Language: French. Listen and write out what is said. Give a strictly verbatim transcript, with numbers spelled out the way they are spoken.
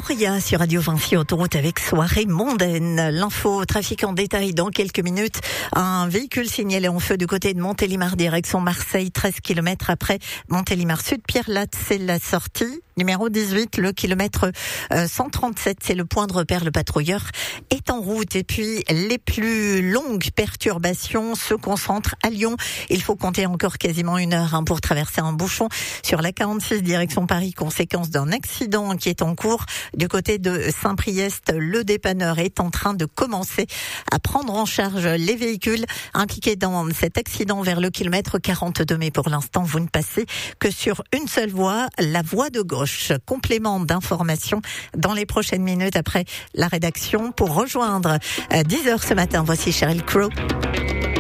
Gloria sur Radio Vinci Autoroute avec soirée mondaine. L'info trafic en détail dans quelques minutes. Un véhicule signalé en feu du côté de Montélimar direction Marseille, treize kilomètres après Montélimar Sud. Pierre Latte, c'est la sortie. Numéro dix-huit, le kilomètre cent trente-sept, c'est le point de repère. Le patrouilleur est en route. Et puis, les plus longues perturbations se concentrent à Lyon. Il faut compter encore quasiment une heure hein, pour traverser un bouchon sur la quarante-six direction Paris, conséquence d'un accident qui est en cours. Du côté de Saint-Priest, le dépanneur est en train de commencer à prendre en charge les véhicules impliqués dans cet accident vers le kilomètre quarante-deux. Mais pour l'instant, vous ne passez que sur une seule voie, la voie de gauche. Complément d'information dans les prochaines minutes après la rédaction pour rejoindre dix heures ce matin. Voici Sheryl Crow.